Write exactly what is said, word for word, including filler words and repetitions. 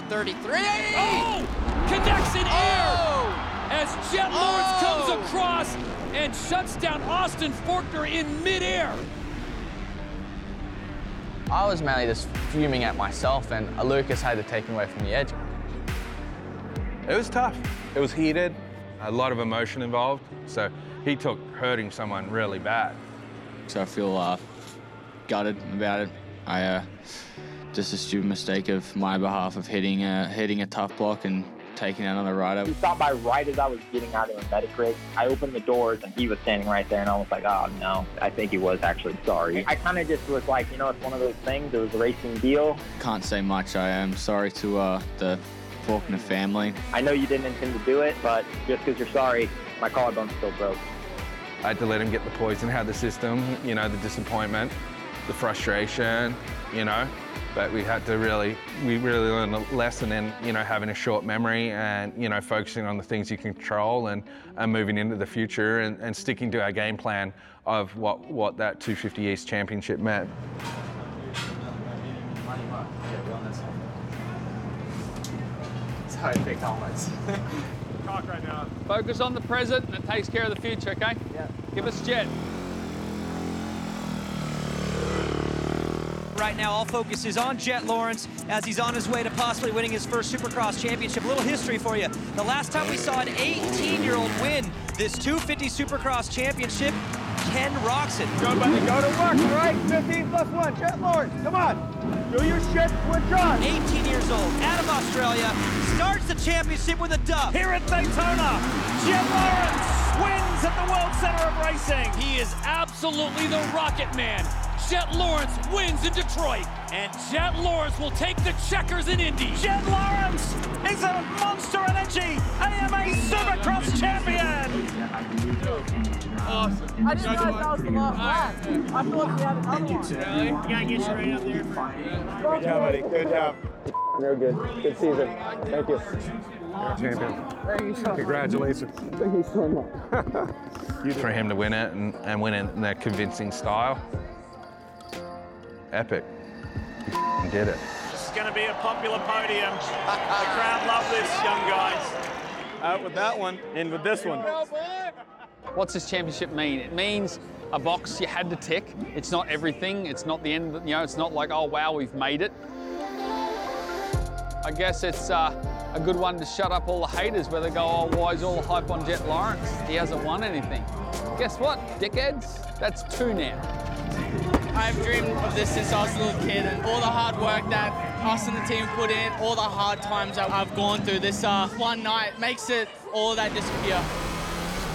thirty-three. Oh! Connects in Oh! air as Jet Lawrence Oh! comes across and shuts down Austin Forkner in midair. I was mainly just fuming at myself, and Lucas had to take me away from the edge. It was tough. It was heated, a lot of emotion involved. So he took hurting someone really bad. So I feel uh, gutted about it. I uh, just a stupid mistake of my behalf of hitting a, hitting a tough block and taking out another rider. He stopped by right as I was getting out of the medic rig. I opened the doors and he was standing right there, and I was like, oh no. I think he was actually sorry. I kind of just was like, you know, it's one of those things. It was a racing deal. Can't say much. I am sorry to uh, the Forkner family. I know you didn't intend to do it, but just because you're sorry, my collarbone's still broke. I had to let him get the poison out of the system, you know, the disappointment, the frustration, you know. But we had to really, we really learned a lesson in, you know, having a short memory and, you know, focusing on the things you can control and, and moving into the future and, and sticking to our game plan of what, what that two fifty East Championship meant. That's how I pick helmets. Talk right now. Focus on the present and it takes care of the future, okay? Yeah. Give us Jet. Right now, all focus is on Jet Lawrence as he's on his way to possibly winning his first Supercross championship. A little history for you. The last time we saw an eighteen-year-old win this two fifty Supercross championship, Ken Roczen. Go, buddy, go to work, all right? fifteen plus one, Jet Lawrence, come on. Do your shit, switch on. eighteen years old, out of Australia, starts the championship with a dub. Here at Daytona, Jet Lawrence wins at the World Center of Racing. He is absolutely the Rocket Man. Jet Lawrence wins in Detroit, and Jet Lawrence will take the checkers in Indy. Jet Lawrence is a Monster Energy A M A Supercross champion. Awesome. I didn't realize that was the last lap. I thought we had another one. Really? You gotta get you right up there. Good job, buddy, good job. They're good. Good season. Thank you. You're a champion. Thank you so much. Congratulations. Thank you so much. For him to win it and, and win it in a convincing style, epic. He did it. This is gonna be a popular podium. The crowd love this, young guys. Out with that one, in with this one. What's this championship mean? It means a box you had to tick. It's not everything. It's not the end, you know, it's not like, oh, wow, we've made it. I guess it's uh, a good one to shut up all the haters where they go, oh, why is all the hype on Jet Lawrence? He hasn't won anything. Guess what, dickheads? That's two now. I've dreamed of this since I was a little kid, and all the hard work that us and the team put in, all the hard times that I've gone through, this uh, one night makes it all of that disappear.